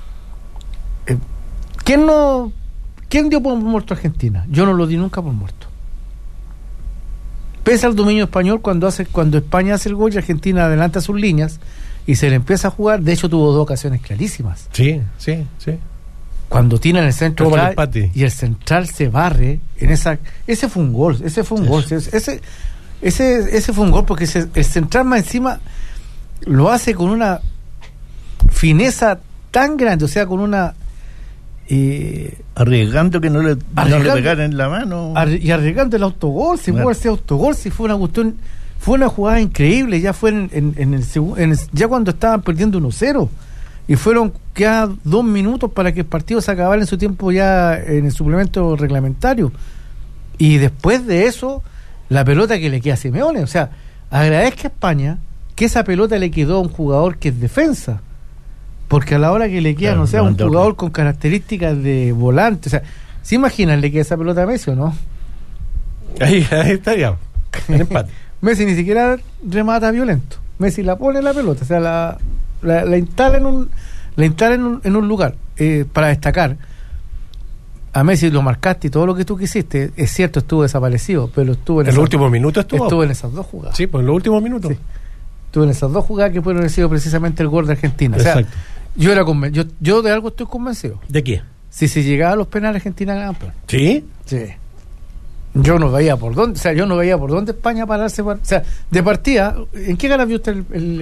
¿Quién dio por muerto a Argentina? Yo no lo di nunca por muerto. Pese al dominio español, cuando España hace el gol y Argentina adelanta sus líneas y se le empieza a jugar, de hecho tuvo 2 ocasiones clarísimas. Sí. Cuando tiene en el centro Toma el atrás, empate. y el central se barre en ese fue un gol, ese fue un gol porque el central más encima lo hace con una fineza tan grande, o sea, con una arriesgando que no le pegaran en la mano y arriesgando el autogol, si fue ese autogol, si fue una cuestión, fue una jugada increíble, ya fue ya cuando estaban perdiendo 1-0 y fueron ya 2 minutos para que el partido se acabara en su tiempo ya en el suplemento reglamentario, y después de eso la pelota que le queda a Simeone, o sea, agradezca a España que esa pelota le quedó a un jugador que es defensa, porque a la hora que le queda, claro, no sea un jugador con características de volante, o sea, ¿se imaginan le queda esa pelota a Messi o no? Ahí estaría el empate. Messi ni siquiera remata violento, Messi la pone en la pelota, o sea, la instala en un lugar. Para destacar, a Messi lo marcaste y todo lo que tú quisiste, es cierto, estuvo desaparecido, pero estuvo en los últimos minutos estuvo en esas 2 jugadas. Sí, pues en los últimos minutos. Sí. Estuvo en esas 2 jugadas que fueron sido precisamente el gol de Argentina. Exacto. O sea, yo de algo estoy convencido. ¿De qué? Si se llegaba a los penales, Argentina ganaba campeón. ¿Sí? Sí. Yo no veía por dónde España pararse. O sea, de partida, ¿en qué gana vio usted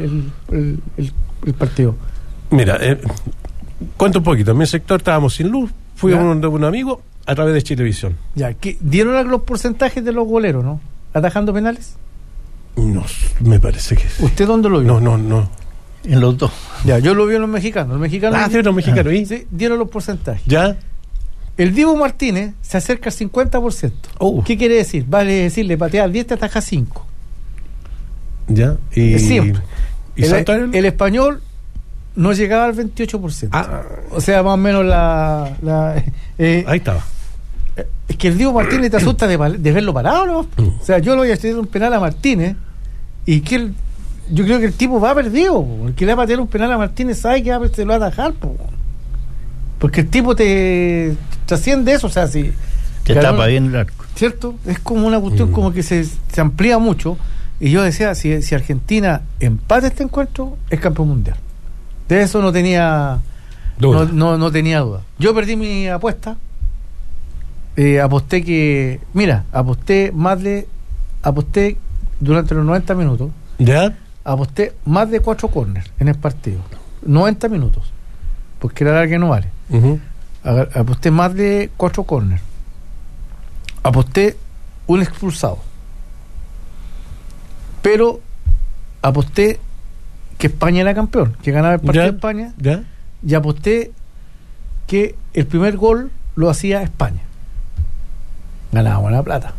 el partido? Mira, cuento un poquito. En mi sector estábamos sin luz. Fui a un amigo a través de Chilevisión. Ya, ¿dieron los porcentajes de los goleros, no? ¿Atajando penales? No, me parece que sí. ¿Usted dónde lo vio? No. En los 2. Ya, yo lo vi en los mexicanos. Los mexicanos sí, dieron los porcentajes. Ya. El Dibu Martínez se acerca al 50%. ¿Qué quiere decir? Vale decir, le patea al 10, te ataja 5. Ya. Es simple. ¿Y el español no llegaba al 28%. O sea, más o menos ahí estaba. Es que el Dibu Martínez te asusta de verlo parado, ¿no? O sea, yo lo voy a estudiar un penal a Martínez y que yo creo que el tipo va perdido. El que le va a patear un penal a Martínez sabe que se lo va a atajar, porque el tipo te trasciende eso, o sea, si te tapa bien el arco, ¿cierto? Es como una cuestión como que se amplía mucho, y yo decía, si Argentina empata este encuentro, es campeón mundial. De eso no tenía duda. No tenía duda. Yo perdí mi apuesta, aposté durante los 90 minutos. ¿Ya? Aposté más de 4 corners en el partido, 90 minutos, porque la larga no vale. Aposté más de 4 corners, aposté un expulsado, pero aposté que España era campeón, que ganaba el partido de España, y aposté que el primer gol lo hacía España, ganábamos la plata.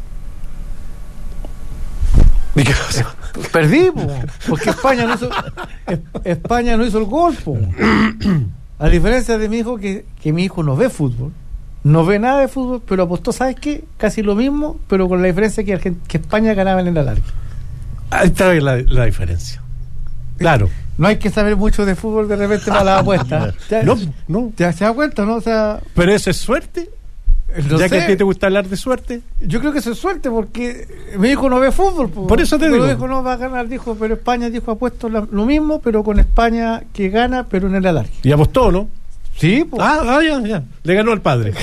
¿Y qué pasó? Perdí, porque España no hizo el gol, a diferencia de mi hijo, que mi hijo no ve fútbol, no ve nada de fútbol, pero apostó, ¿sabes qué? Casi lo mismo, pero con la diferencia que España ganaba en la larga. Ahí está la diferencia. Claro. No hay que saber mucho de fútbol de repente para la apuesta. No. ¿Te das cuenta, no? O sea, pero eso es suerte. No ya sé. que a ti te gusta hablar de suerte. Yo creo que eso es suerte, porque mi hijo no ve fútbol. Por eso te digo. Mi hijo no va a ganar, dijo, pero España, dijo, ha puesto lo mismo, pero con España que gana, pero en el alargue. Y apostó, ¿no? Sí, pues. Ya. Le ganó al padre.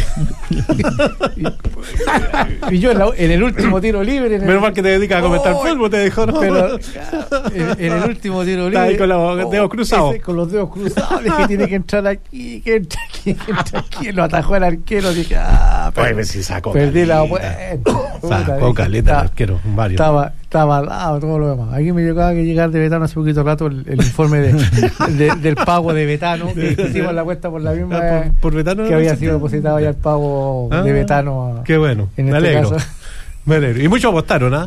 Y yo en el último tiro libre. Menos mal que te dedicas a comentar fútbol, te dijo, ¿no? Pero en el último tiro libre. Está ahí con los dedos cruzados. Con los dedos cruzados. Dije, tiene que entrar aquí, que entra aquí. Lo atajó el arquero. Dije, si sacó perdí caleta. la vuelta. Sacó caleta el arquero, varios. Estaba al lado, todo lo demás. Aquí me llegaba que llegar de Betano hace poquito rato el informe del pago de Betano, que hicimos la cuenta por la misma por Betano que había sido depositado ya el pago de Betano. Qué bueno, En me este alegro. caso. Me alegro. Y muchos apostaron,